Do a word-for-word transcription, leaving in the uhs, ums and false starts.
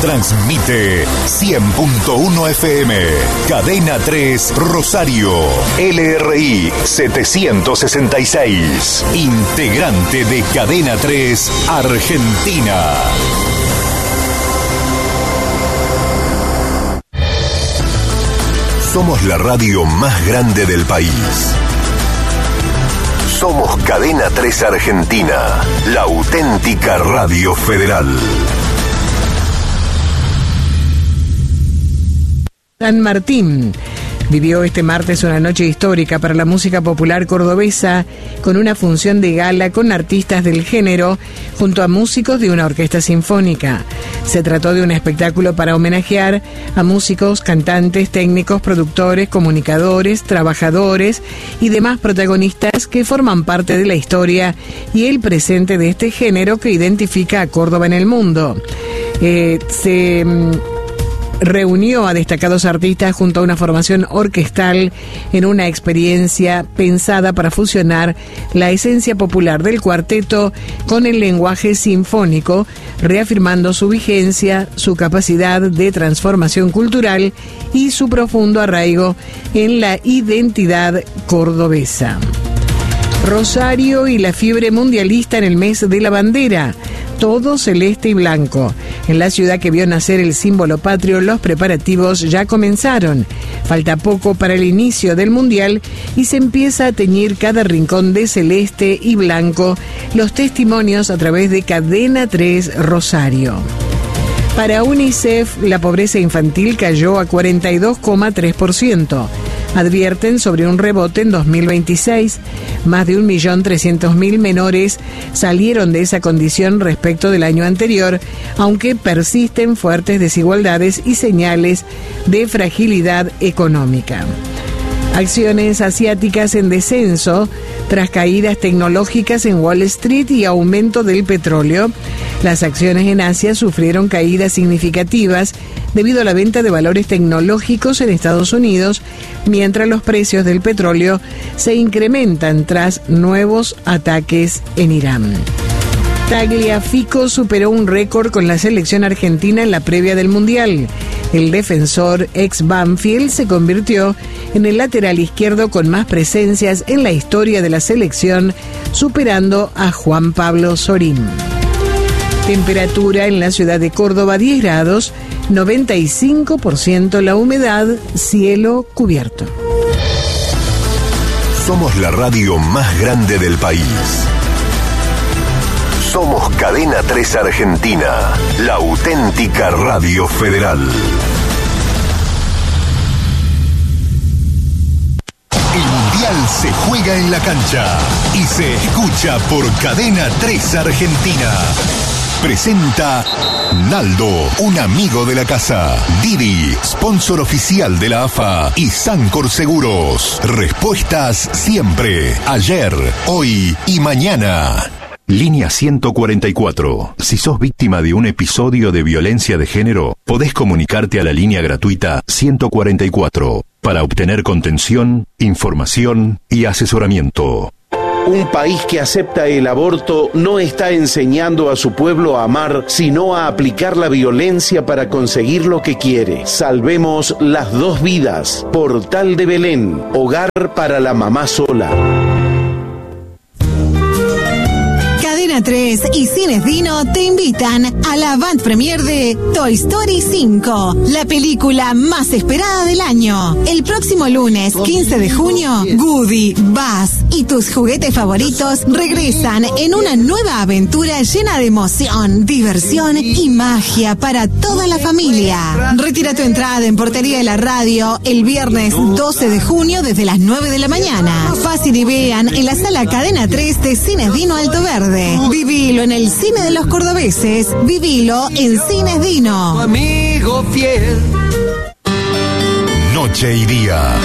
Transmite cien punto uno F M. Cadena tres Rosario. L R I setecientos sesenta y seis. Integrante de Cadena tres Argentina. Somos la radio más grande del país. Somos Cadena tres Argentina, la auténtica radio federal. San Martín vivió este martes una noche histórica para la música popular cordobesa, con una función de gala con artistas del género, junto a músicos de una orquesta sinfónica. Se trató de un espectáculo para homenajear a músicos, cantantes, técnicos, productores, comunicadores, trabajadores y demás protagonistas que forman parte de la historia y el presente de este género que identifica a Córdoba en el mundo. Eh, se... reunió a destacados artistas junto a una formación orquestal en una experiencia pensada para fusionar la esencia popular del cuarteto con el lenguaje sinfónico, reafirmando su vigencia, su capacidad de transformación cultural y su profundo arraigo en la identidad cordobesa. Rosario y la fiebre mundialista en el mes de la bandera. Todo celeste y blanco. En la ciudad que vio nacer el símbolo patrio, los preparativos ya comenzaron. Falta poco para el inicio del Mundial y se empieza a teñir cada rincón de celeste y blanco. Los testimonios a través de Cadena tres Rosario. Para UNICEF, la pobreza infantil cayó a cuarenta y dos coma tres por ciento. Advierten sobre un rebote en dos mil veintiséis. Más de un millón trescientos mil menores salieron de esa condición respecto del año anterior, aunque persisten fuertes desigualdades y señales de fragilidad económica. Acciones asiáticas en descenso tras caídas tecnológicas en Wall Street y aumento del petróleo. Las acciones en Asia sufrieron caídas significativas debido a la venta de valores tecnológicos en Estados Unidos, mientras los precios del petróleo se incrementan tras nuevos ataques en Irán. Tagliafico superó un récord con la selección argentina en la previa del Mundial. El defensor ex Banfield se convirtió en el lateral izquierdo con más presencias en la historia de la selección, superando a Juan Pablo Sorín. Temperatura en la ciudad de Córdoba diez grados, noventa y cinco por ciento la humedad, cielo cubierto. Somos la radio más grande del país. Somos Cadena tres Argentina, la auténtica radio federal. El Mundial se juega en la cancha y se escucha por Cadena tres Argentina. Presenta Naldo, un amigo de la casa. Didi, sponsor oficial de la A F A. Y Sancor Seguros. Respuestas siempre, ayer, hoy y mañana. Línea ciento cuarenta y cuatro. Si sos víctima de un episodio de violencia de género, podés comunicarte a la línea gratuita ciento cuarenta y cuatro para obtener contención, información y asesoramiento. Un país que acepta el aborto no está enseñando a su pueblo a amar, sino a aplicar la violencia para conseguir lo que quiere. Salvemos las dos vidas. Portal de Belén, hogar para la mamá sola. Cadena tres y Cines Dino te invitan a la avant premiere de Toy Story cinco, la película más esperada del año. El próximo lunes, quince de junio, Woody, Buzz y tus juguetes favoritos regresan en una nueva aventura llena de emoción, diversión y magia para toda la familia. Retira tu entrada en Portería de la Radio el viernes doce de junio desde las nueve de la mañana. Fácil y vean en la sala Cadena tres de Cines Dino Alto Verde. Vivilo en el cine de los cordobeses. Vivilo en Cines Dino. Amigo fiel. Noche y día.